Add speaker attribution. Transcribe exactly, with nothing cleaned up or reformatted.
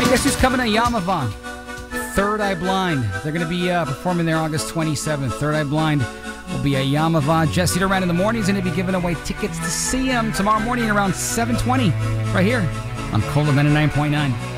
Speaker 1: Guess who's coming to Yamava? Third Eye Blind. They're going to be uh, performing there August twenty-seventh. Third Eye Blind will be at Yamava. Jesse Duran in the morning is going to be giving away tickets to see him tomorrow morning around seven twenty right here on Cola ninety-nine point nine.